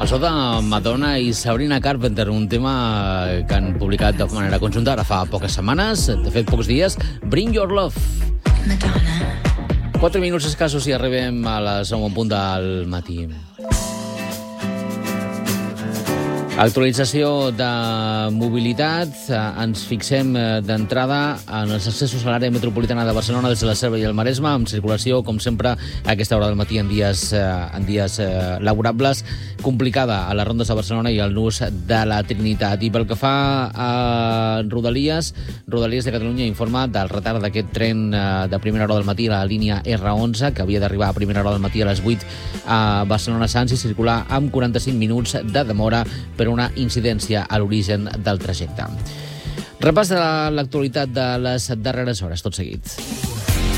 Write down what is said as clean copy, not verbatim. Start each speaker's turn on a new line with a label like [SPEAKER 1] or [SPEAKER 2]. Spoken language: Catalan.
[SPEAKER 1] Això de Madonna i Sabrina Carpenter, un tema que han publicat de manera conjunta ara fa poques setmanes, de fet pocs dies, Bring Your Love. Madonna. 4 minuts escassos i arribem a les 9 en punt del matí. Actualització de mobilitat. Ens fixem d'entrada en els accessos a l'àrea metropolitana de Barcelona des de la Selva i el Maresme, amb circulació, com sempre, a aquesta hora del matí en dies laborables, complicada a les rondes de Barcelona i al nus de la Trinitat. I pel que fa a Rodalies de Catalunya informa del retard d'aquest tren de primera hora del matí a la línia R11, que havia d'arribar a primera hora del matí a les 8 a Barcelona-Sants i circular amb 45 minuts de demora per una incidència a l'origen del trajecte. Repàs de l'actualitat de les darreres hores, tot seguit.